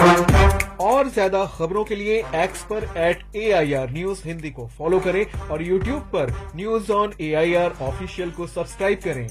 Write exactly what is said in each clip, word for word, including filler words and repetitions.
और ज्यादा खबरों के लिए एक्स पर eight A I R news Hindi को फॉलो करें और यूट्यूब पर news on A I R official को सब्सक्राइब करें।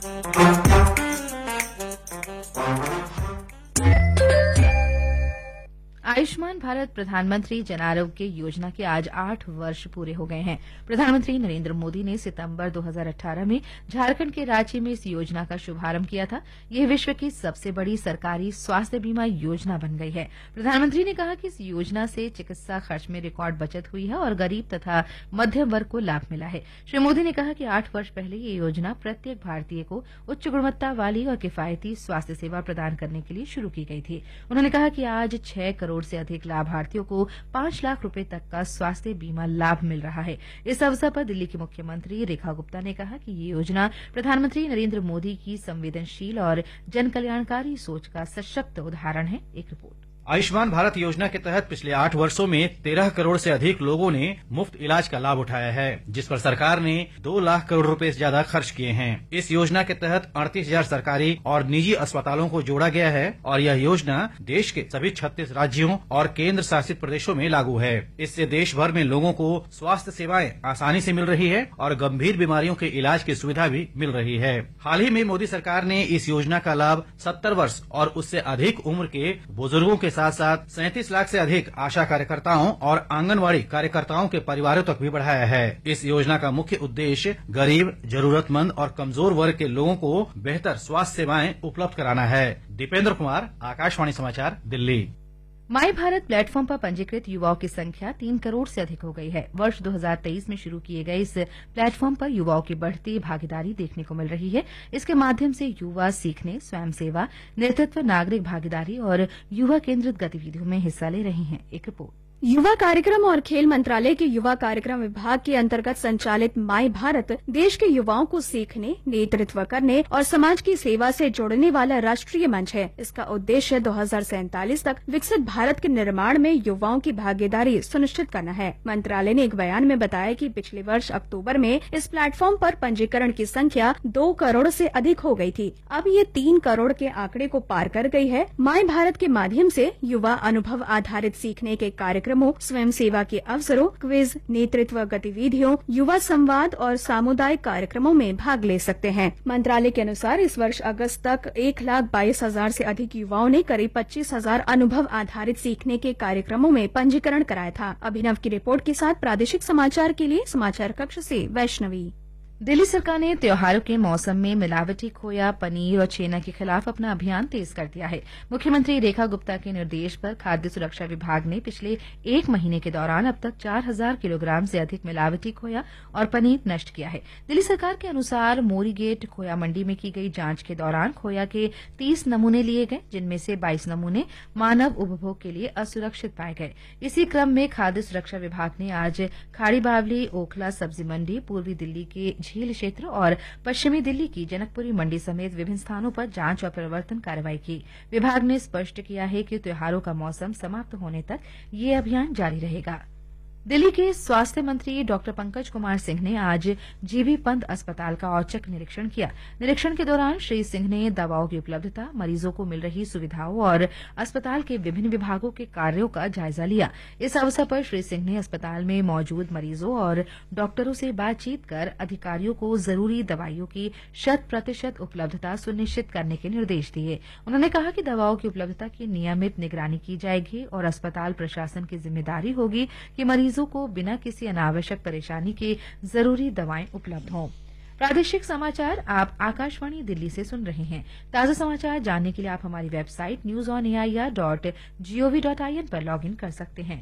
आयुष्मान भारत प्रधानमंत्री जन आरोग्य योजना के आज आठ वर्ष पूरे हो गए हैं। प्रधानमंत्री नरेंद्र मोदी ने सितंबर दो हज़ार अठारह में झारखंड के रांची में इस योजना का शुभारंभ किया था। यह विश्व की सबसे बड़ी सरकारी स्वास्थ्य बीमा योजना बन गई है। प्रधानमंत्री ने कहा कि इस योजना से चिकित्सा खर्च में रिकॉर्ड बचत हुई है और गरीब तथा मध्यम वर्ग को लाभ मिला है। श्री मोदी ने कहा कि आठ वर्ष पहले ये योजना प्रत्येक भारतीय को उच्च गुणवत्ता वाली और किफायती स्वास्थ्य सेवा प्रदान करने के लिए शुरू की गई थी। उन्होंने कहा कि आज छह करोड़ से अधिक लाभार्थियों को पांच लाख रुपए तक का स्वास्थ्य बीमा लाभ मिल रहा है। इस अवसर पर दिल्ली की मुख्यमंत्री रेखा गुप्ता ने कहा कि ये योजना प्रधानमंत्री नरेंद्र मोदी की संवेदनशील और जन कल्याणकारी सोच का सशक्त उदाहरण है। एक रिपोर्ट। आयुष्मान भारत योजना के तहत पिछले आठ वर्षों में तेरह करोड़ से अधिक लोगों ने मुफ्त इलाज का लाभ उठाया है, जिस पर सरकार ने दो लाख करोड़ रुपए से ज्यादा खर्च किए हैं। इस योजना के तहत अड़तीस हजार सरकारी और निजी अस्पतालों को जोड़ा गया है और यह योजना देश के सभी छत्तीस राज्यों और केंद्र शासित प्रदेशों में लागू है। इससे देश भर में लोगों को स्वास्थ्य सेवाएं आसानी से मिल रही है और गंभीर बीमारियों के इलाज की सुविधा भी मिल रही है। हाल ही में मोदी सरकार ने इस योजना का लाभ सत्तर वर्ष और उससे अधिक उम्र के बुजुर्गों के साथ साथ सैंतीस लाख से अधिक आशा कार्यकर्ताओं और आंगनवाड़ी कार्यकर्ताओं के परिवारों तक भी बढ़ाया है। इस योजना का मुख्य उद्देश्य गरीब, जरूरतमंद और कमजोर वर्ग के लोगों को बेहतर स्वास्थ्य सेवाएं उपलब्ध कराना है। दीपेंद्र कुमार, आकाशवाणी समाचार, दिल्ली। माई भारत प्लेटफॉर्म पर पंजीकृत युवाओं की संख्या तीन करोड़ से अधिक हो गई है। वर्ष दो हज़ार तेईस में शुरू किए गए इस प्लेटफॉर्म पर युवाओं की बढ़ती भागीदारी देखने को मिल रही है। इसके माध्यम से युवा सीखने, स्वयं सेवा, नेतृत्व, नागरिक भागीदारी और युवा केंद्रित गतिविधियों में हिस्सा ले रहे हैं। एक रिपोर्ट। युवा कार्यक्रम और खेल मंत्रालय के युवा कार्यक्रम विभाग के अंतर्गत संचालित माई भारत देश के युवाओं को सीखने, नेतृत्व करने और समाज की सेवा से जोड़ने वाला राष्ट्रीय मंच है। इसका उद्देश्य दो हज़ार सैंतालीस तक विकसित भारत के निर्माण में युवाओं की भागीदारी सुनिश्चित करना है। मंत्रालय ने एक बयान में बताया कि पिछले वर्ष अक्टूबर में इस प्लेटफॉर्म पर पंजीकरण की संख्या दो करोड़ से अधिक हो गई थी। अब ये तीन करोड़ के आंकड़े को पार कर गई है। माई भारत के माध्यम से युवा अनुभव आधारित सीखने के कार्यक्रम स्वयं सेवा के अवसरों, क्विज, नेतृत्व गतिविधियों, युवा संवाद और सामुदायिक कार्यक्रमों में भाग ले सकते हैं। मंत्रालय के अनुसार इस वर्ष अगस्त तक एक लाख बाईस हजार से अधिक युवाओं ने करीब पच्चीस हजार अनुभव आधारित सीखने के कार्यक्रमों में पंजीकरण कराया था। अभिनव की रिपोर्ट के साथ प्रादेशिक समाचार के लिए समाचार कक्ष से वैष्णवी। दिल्ली सरकार ने त्योहारों के मौसम में मिलावटी खोया, पनीर और छेना के खिलाफ अपना अभियान तेज कर दिया है। मुख्यमंत्री रेखा गुप्ता के निर्देश पर खाद्य सुरक्षा विभाग ने पिछले एक महीने के दौरान अब तक चार हजार किलोग्राम से अधिक मिलावटी खोया और पनीर नष्ट किया है। दिल्ली सरकार के अनुसार मोरीगेट खोया मंडी में की गई जांच के दौरान खोया के तीस नमूने लिए गए, जिनमें से बाईस नमूने मानव उपभोग के लिए असुरक्षित पाए गए। इसी क्रम में खाद्य सुरक्षा विभाग ने आज खाड़ी बावली, ओखला सब्जी मंडी, पूर्वी दिल्ली के झील क्षेत्र और पश्चिमी दिल्ली की जनकपुरी मंडी समेत विभिन्न स्थानों पर जांच और प्रवर्तन कार्रवाई की। विभाग ने स्पष्ट किया है कि त्योहारों का मौसम समाप्त होने तक ये अभियान जारी रहेगा। दिल्ली के स्वास्थ्य मंत्री डॉक्टर पंकज कुमार सिंह ने आज जीबी पंत अस्पताल का औचक निरीक्षण किया। निरीक्षण के दौरान श्री सिंह ने दवाओं की उपलब्धता, मरीजों को मिल रही सुविधाओं और अस्पताल के विभिन्न विभागों के कार्यों का जायजा लिया। इस अवसर पर श्री सिंह ने अस्पताल में मौजूद मरीजों और डॉक्टरों से बातचीत कर अधिकारियों को जरूरी दवाइयों की शत प्रतिशत उपलब्धता सुनिश्चित करने के निर्देश दिए। उन्होंने कहा कि दवाओं की उपलब्धता की नियमित निगरानी की जाएगी और अस्पताल प्रशासन की जिम्मेदारी होगी कि मरीजों को बिना किसी अनावश्यक परेशानी के जरूरी दवाएं उपलब्ध हों। प्रादेशिक समाचार आप आकाशवाणी दिल्ली से सुन रहे हैं। ताजा समाचार जानने के लिए आप हमारी website news on A I R dot G O V dot I N पर लॉग इन कर सकते हैं।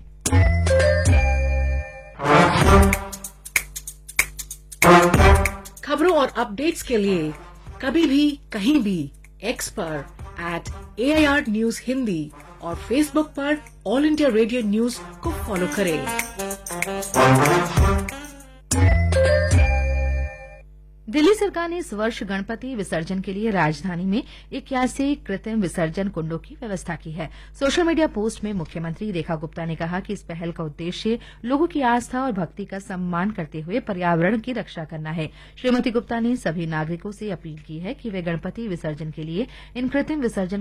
खबरों और अपडेट्स के लिए कभी भी कहीं भी एक्स पर eight A I R news Hindi और फेसबुक पर ऑल इंडिया रेडियो न्यूज को फॉलो करें। दिल्ली सरकार ने इस वर्ष गणपति विसर्जन के लिए राजधानी में इक्यासी कृत्रिम विसर्जन कुंडों की व्यवस्था की है। सोशल मीडिया पोस्ट में मुख्यमंत्री रेखा गुप्ता ने कहा कि इस पहल का उद्देश्य लोगों की आस्था और भक्ति का सम्मान करते हुए पर्यावरण की रक्षा करना है। श्रीमती गुप्ता ने सभी नागरिकों से अपील की है कि वे गणपति विसर्जन के लिए इन कृत्रिम विसर्जन